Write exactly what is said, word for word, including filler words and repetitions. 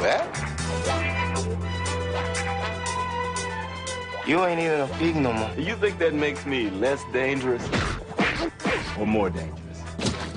that? You ain't even a pig no more. You think that makes me less dangerous or more dangerous?